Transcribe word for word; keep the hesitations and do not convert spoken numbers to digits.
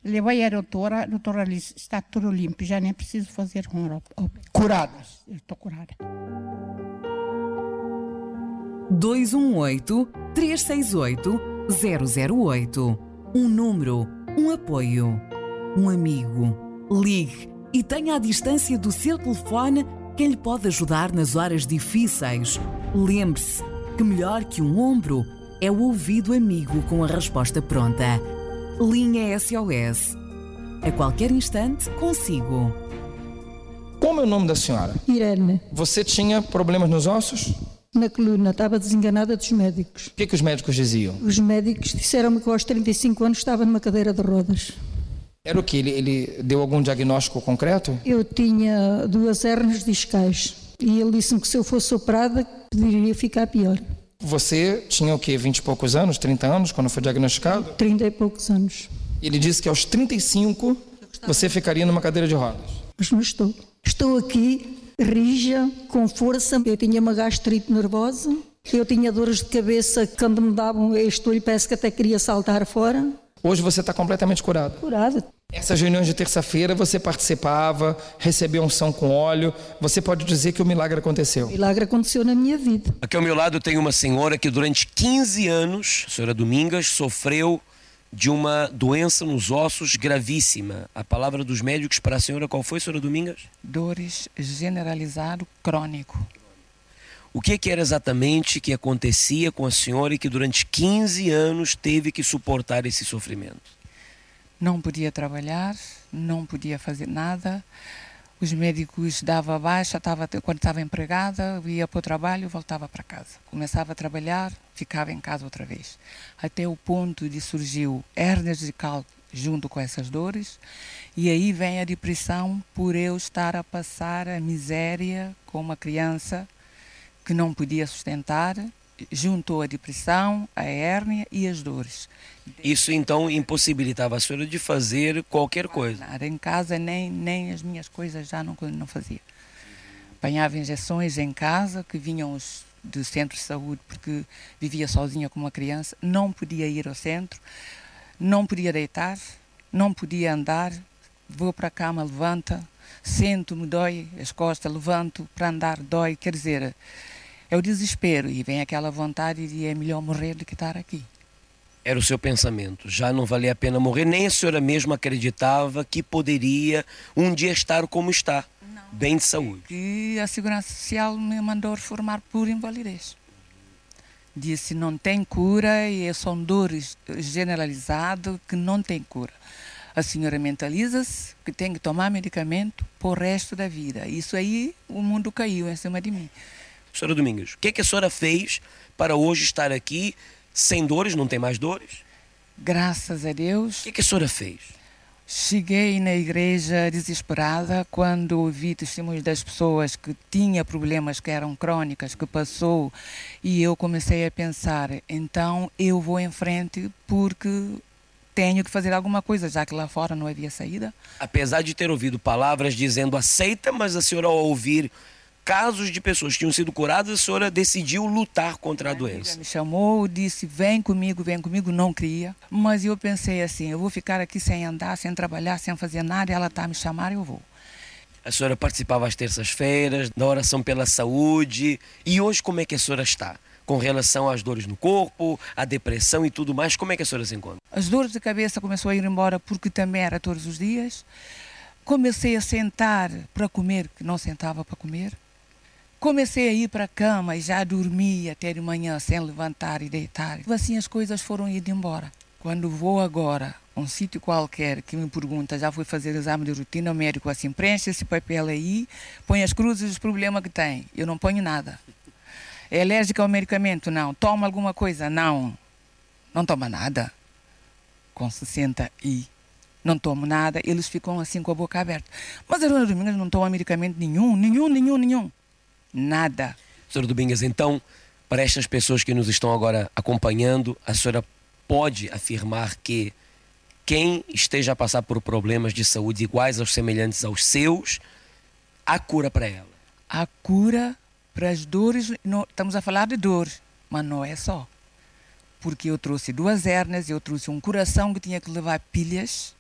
Levei a doutora, a doutora disse, está tudo limpo, já nem preciso fazer um curada. Estou curada. dois um oito, três seis oito, zero zero oito. Um número, um apoio, um amigo. Ligue e tenha à distância do seu telefone quem lhe pode ajudar nas horas difíceis. Lembre-se que melhor que um ombro é o ouvido amigo com a resposta pronta. Linha S O S. A qualquer instante, consigo. Como é o nome da senhora? Irene. Você tinha problemas nos ossos? Na coluna, estava desenganada dos médicos. O que é que os médicos diziam? Os médicos disseram-me que aos trinta e cinco anos estava numa cadeira de rodas. Era o que? Ele, ele deu algum diagnóstico concreto? Eu tinha duas hérnias discais e ele disse-me que se eu fosse operada, poderia ficar pior. Você tinha o quê? vinte e poucos anos, trinta anos, quando foi diagnosticado? trinta e poucos anos. Ele disse que aos trinta e cinco você ficaria numa cadeira de rodas. Mas não estou. Estou aqui, rija, com força. Eu tinha uma gastrite nervosa. Eu tinha dores de cabeça que quando me davam este olho parece que até queria saltar fora. Hoje você está completamente curado. Curada. Essas reuniões de terça-feira você participava, recebeu unção com óleo. Você pode dizer que o milagre aconteceu? O milagre aconteceu na minha vida. Aqui ao meu lado tem uma senhora que durante quinze anos, a senhora Domingas, sofreu de uma doença nos ossos gravíssima. A palavra dos médicos para a senhora qual foi, senhora Domingas? Dores generalizado crônico. O que, que era exatamente que acontecia com a senhora e que durante quinze anos teve que suportar esse sofrimento? Não podia trabalhar, não podia fazer nada. Os médicos davam baixa, estava, quando estava empregada, ia para o trabalho e voltava para casa. Começava a trabalhar, ficava em casa outra vez. Até o ponto de surgiu hérnias de cálculo junto com essas dores. E aí vem a depressão por eu estar a passar a miséria com uma criança que não podia sustentar. Juntou a depressão, a hérnia e as dores. Isso então impossibilitava a senhora de fazer qualquer coisa? Nada, em casa nem, nem as minhas coisas já não, não fazia. Apanhava injeções em casa que vinham os, do centro de saúde porque vivia sozinha com uma criança, não podia ir ao centro, não podia deitar, não podia andar, vou para a cama, levanta, sento-me, dói as costas, levanto, para andar dói, quer dizer... É o desespero e vem aquela vontade de é melhor morrer do que estar aqui. Era o seu pensamento, já não valia a pena morrer, nem a senhora mesma acreditava que poderia um dia estar como está, não, bem de saúde. E a Segurança Social me mandou reformar por invalidez. Disse não tem cura e são dores generalizadas que não tem cura. A senhora mentaliza-se que tem que tomar medicamento por resto da vida. Isso aí o mundo caiu em cima de mim. Senhora Domingas, o que é que a senhora fez para hoje estar aqui sem dores, não tem mais dores? Graças a Deus. O que é que a senhora fez? Cheguei na igreja desesperada quando ouvi testemunhos das pessoas que tinham problemas que eram crônicas, que passou, e eu comecei a pensar, então eu vou em frente porque tenho que fazer alguma coisa, já que lá fora não havia saída. Apesar de ter ouvido palavras dizendo aceita, mas a senhora ao ouvir casos de pessoas que tinham sido curadas, a senhora decidiu lutar contra a doença. Me chamou, disse, vem comigo, vem comigo, não queria. Mas eu pensei assim, eu vou ficar aqui sem andar, sem trabalhar, sem fazer nada, e ela está a me chamar, eu vou. A senhora participava às terças-feiras, da oração pela saúde. E hoje como é que a senhora está? Com relação às dores no corpo, à depressão e tudo mais, como é que a senhora se encontra? As dores de cabeça começou a ir embora porque também era todos os dias. Comecei a sentar para comer, que não sentava para comer. Comecei a ir para a cama e já dormia até de manhã sem levantar e deitar. Assim as coisas foram indo embora. Quando vou agora a um sítio qualquer que me pergunta, já fui fazer exame de rotina, o médico assim, preenche esse papel aí, põe as cruzes dos problemas que tem. Eu não ponho nada. É alérgica ao medicamento? Não. Toma alguma coisa? Não. Não toma nada. Com sessenta e não tomo nada, eles ficam assim com a boca aberta. Mas a dona Domingas não toma medicamento nenhum, nenhum, nenhum, nenhum. Nada. Senhora Domingas, então, para estas pessoas que nos estão agora acompanhando, a senhora pode afirmar que quem esteja a passar por problemas de saúde iguais aos semelhantes aos seus, há cura para ela? A cura para as dores, não, estamos a falar de dor, mas não é só. Porque eu trouxe duas hérnias, eu trouxe um coração que tinha que levar pilhas,